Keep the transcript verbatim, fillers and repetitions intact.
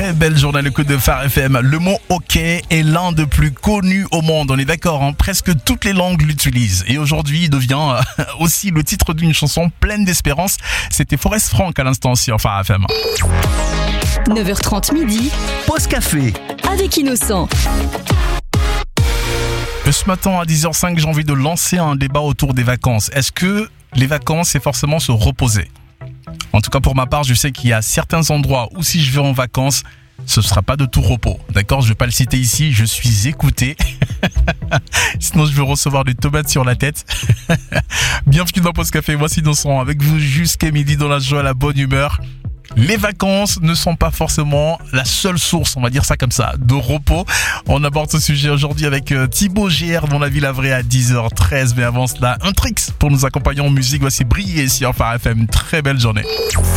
Très belle journée à l'écoute de Phare F M. Le mot ok est l'un des plus connus au monde. On est d'accord, hein, presque toutes les langues l'utilisent. Et aujourd'hui, il devient euh, aussi le titre d'une chanson pleine d'espérance. C'était Forest Frank à l'instant sur Phare F M. neuf heures trente midi, Pause café avec Innocent. Ce matin à dix heures cinq, j'ai envie de lancer un débat autour des vacances. Est-ce que les vacances, c'est forcément se reposer ? En tout cas, pour ma part, je sais qu'il y a certains endroits où si je vais en vacances, ce ne sera pas de tout repos. D'accord ? Je ne vais pas le citer ici, je suis écouté. Sinon, je vais recevoir des tomates sur la tête. Bienvenue dans Pause Café, voici Innocent avec vous jusqu'à midi dans la joie, la bonne humeur. Les vacances ne sont pas forcément la seule source, on va dire ça comme ça, de repos. On aborde ce sujet aujourd'hui avec Thibaut G R dans la Ville Havrais à dix heures treize. Mais avant cela, un tricks pour nous accompagner en musique. Voici Briller sur Phare F M. Très belle journée.